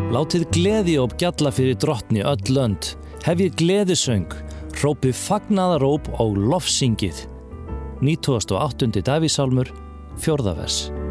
Látið gleðióp gjalla fyrir drottni öll lönd, hefjið gleðisöng, hrópið fagnaðaróp og lofsyngið. 98. Davíðssálmur, 4. vers.